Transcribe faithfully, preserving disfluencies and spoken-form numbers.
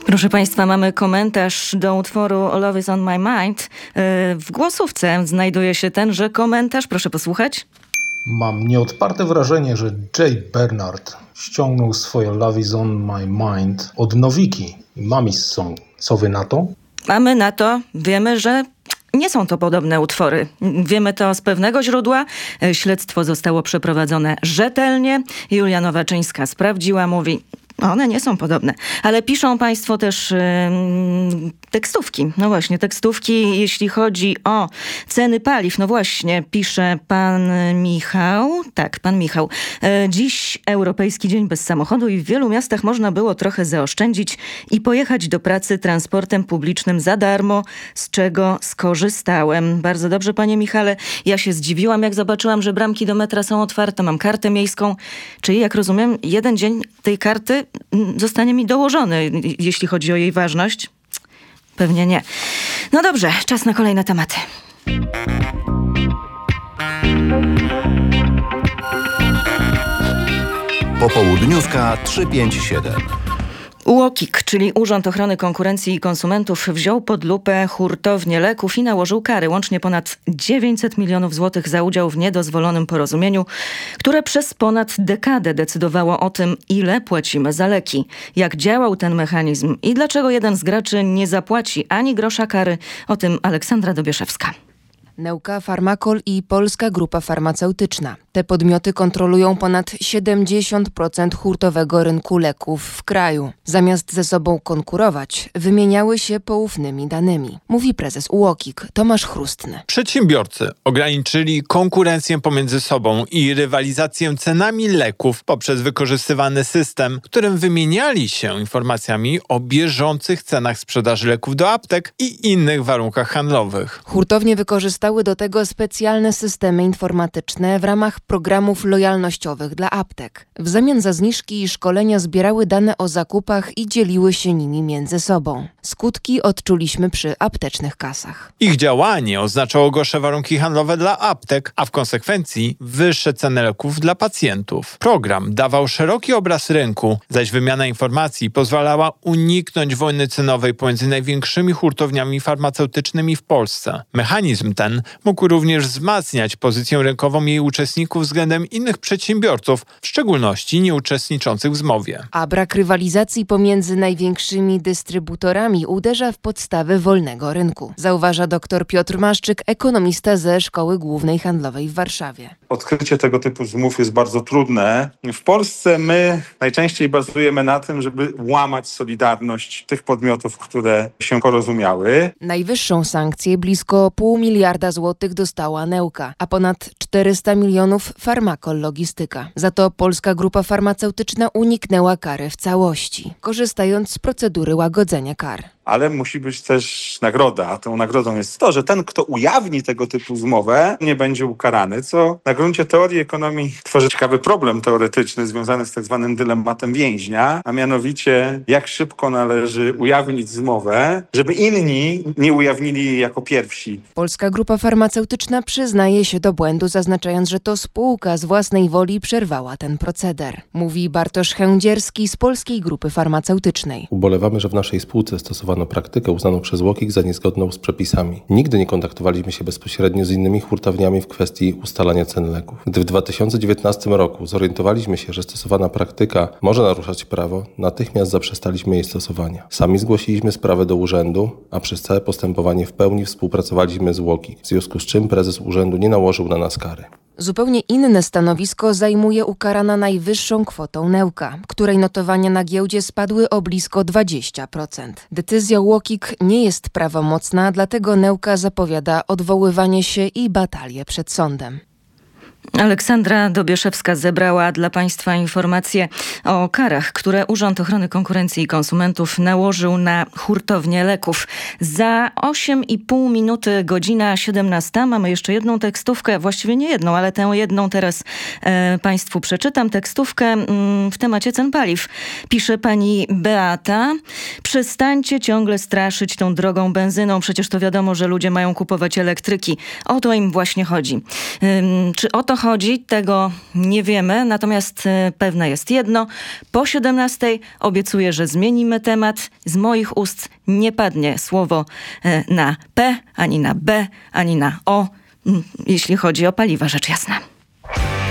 Proszę Państwa, mamy komentarz do utworu Love is on my mind. W głosówce znajduje się tenże komentarz. Proszę posłuchać. Mam nieodparte wrażenie, że Jay Bernard ściągnął swoje Love is on my mind od Nowiki i Mamis Song. Co wy na to? A my na to wiemy, że nie są to podobne utwory. Wiemy to z pewnego źródła. Śledztwo zostało przeprowadzone rzetelnie. Julia Nowaczyńska sprawdziła, mówi... One nie są podobne, ale piszą Państwo też yy, tekstówki. No właśnie, tekstówki, jeśli chodzi o ceny paliw. No właśnie, pisze pan Michał. Tak, pan Michał. Yy, dziś Europejski Dzień Bez Samochodu i w wielu miastach można było trochę zaoszczędzić i pojechać do pracy transportem publicznym za darmo, z czego skorzystałem. Bardzo dobrze, panie Michale. Ja się zdziwiłam, jak zobaczyłam, że bramki do metra są otwarte. Mam kartę miejską, czyli jak rozumiem, jeden dzień tej karty zostanie mi dołożony, jeśli chodzi o jej ważność. Pewnie nie. No dobrze, czas na kolejne tematy. Popołudniówka trzysta pięćdziesiąt siedem. UOKiK, czyli Urząd Ochrony Konkurencji i Konsumentów, wziął pod lupę hurtownię leków i nałożył kary. Łącznie ponad dziewięćset milionów złotych za udział w niedozwolonym porozumieniu, które przez ponad dekadę decydowało o tym, ile płacimy za leki. Jak działał ten mechanizm i dlaczego jeden z graczy nie zapłaci ani grosza kary, o tym Aleksandra Dobieszewska. Neuka, Farmakol i Polska Grupa Farmaceutyczna. Te podmioty kontrolują ponad siedemdziesiąt procent hurtowego rynku leków w kraju. Zamiast ze sobą konkurować, wymieniały się poufnymi danymi. Mówi prezes UOKiK Tomasz Chrustny. Przedsiębiorcy ograniczyli konkurencję pomiędzy sobą i rywalizację cenami leków poprzez wykorzystywany system, którym wymieniali się informacjami o bieżących cenach sprzedaży leków do aptek i innych warunkach handlowych. Hurtownie wykorzystały do tego specjalne systemy informatyczne w ramach programów lojalnościowych dla aptek. W zamian za zniżki i szkolenia zbierały dane o zakupach i dzieliły się nimi między sobą. Skutki odczuliśmy przy aptecznych kasach. Ich działanie oznaczało gorsze warunki handlowe dla aptek, a w konsekwencji wyższe ceny leków dla pacjentów. Program dawał szeroki obraz rynku, zaś wymiana informacji pozwalała uniknąć wojny cenowej pomiędzy największymi hurtowniami farmaceutycznymi w Polsce. Mechanizm ten mógł również wzmacniać pozycję rynkową jej uczestników względem innych przedsiębiorców, w szczególności nieuczestniczących w zmowie. A brak rywalizacji pomiędzy największymi dystrybutorami uderza w podstawy wolnego rynku, zauważa dr Piotr Maszczyk, ekonomista ze Szkoły Głównej Handlowej w Warszawie. Odkrycie tego typu zmów jest bardzo trudne. W Polsce my najczęściej bazujemy na tym, żeby łamać solidarność tych podmiotów, które się porozumiały. Najwyższą sankcję, blisko pół miliarda złotych, dostała Neuka, a ponad czterysta milionów Farmakol Logistyka. Za to Polska Grupa Farmaceutyczna uniknęła kary w całości, korzystając z procedury łagodzenia kar. Ale musi być też nagroda, a tą nagrodą jest to, że ten, kto ujawni tego typu zmowę, nie będzie ukarany, co na gruncie teorii ekonomii tworzy ciekawy problem teoretyczny związany z tak zwanym dylematem więźnia, a mianowicie jak szybko należy ujawnić zmowę, żeby inni nie ujawnili jej jako pierwsi. Polska Grupa Farmaceutyczna przyznaje się do błędu, zaznaczając, że to spółka z własnej woli przerwała ten proceder. Mówi Bartosz Chędzierski z Polskiej Grupy Farmaceutycznej. Ubolewamy, że w naszej spółce stosowano praktykę uznaną przez UOKiK za niezgodną z przepisami. Nigdy nie kontaktowaliśmy się bezpośrednio z innymi hurtowniami w kwestii ustalania cen leków. Gdy w dwa tysiące dziewiętnastym roku zorientowaliśmy się, że stosowana praktyka może naruszać prawo, natychmiast zaprzestaliśmy jej stosowania. Sami zgłosiliśmy sprawę do urzędu, a przez całe postępowanie w pełni współpracowaliśmy z UOKiK, w związku z czym prezes urzędu nie nałożył na nas kary. Zupełnie inne stanowisko zajmuje ukarana najwyższą kwotą Neuka, której notowania na giełdzie spadły o blisko dwadzieścia procent. Decyzja UOKiK nie jest prawomocna, dlatego Neuka zapowiada odwoływanie się i batalię przed sądem. Aleksandra Dobieszewska zebrała dla Państwa informacje o karach, które Urząd Ochrony Konkurencji i Konsumentów nałożył na hurtownię leków. Za osiem i pół minuty, godzina siedemnasta. Mamy jeszcze jedną tekstówkę, właściwie nie jedną, ale tę jedną teraz e, Państwu przeczytam. Tekstówkę mm, w temacie cen paliw. Pisze pani Beata: przestańcie ciągle straszyć tą drogą benzyną. Przecież to wiadomo, że ludzie mają kupować elektryki. O to im właśnie chodzi. Ym, czy o to co chodzi, tego nie wiemy, natomiast e, pewne jest jedno. Po siedemnastej obiecuję, że zmienimy temat. Z moich ust nie padnie słowo e, na P, ani na B, ani na O, m, jeśli chodzi o paliwa, rzecz jasna.